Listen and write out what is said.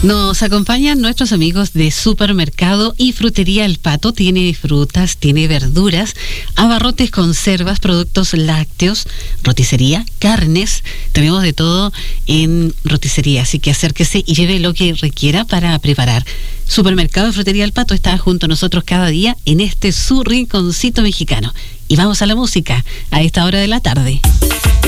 Nos acompañan nuestros amigos de Supermercado y Frutería El Pato. Tiene frutas, tiene verduras, abarrotes, conservas, productos lácteos, roticería, carnes. Tenemos de todo en roticería, así que acérquese y lleve lo que requiera para preparar. Supermercado y Frutería El Pato está junto a nosotros cada día en su rinconcito mexicano. Y vamos a la música a esta hora de la tarde.